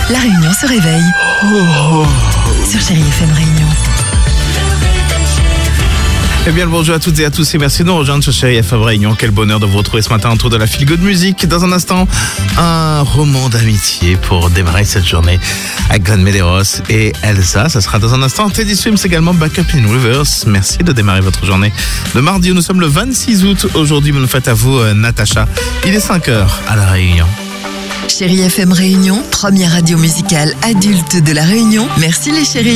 La Réunion se réveille. Sur Chérie FM Réunion. Eh bien, le bonjour à toutes et à tous et merci de nous rejoindre sur Chérie FM Réunion. Quel bonheur de vous retrouver ce matin autour de la Feel Good Music. Dans un instant, un roman d'amitié pour démarrer cette journée avec Glenn Medeiros et Elsa. Ça sera dans un instant. Teddy Swims également, Backup in Reverse. Merci de démarrer votre journée de mardi. Nous sommes le 26 août. Aujourd'hui, bonne fête à vous, Natacha. Il est 5h à La Réunion. Chérie FM Réunion, première radio musicale adulte de La Réunion. Merci les chéris.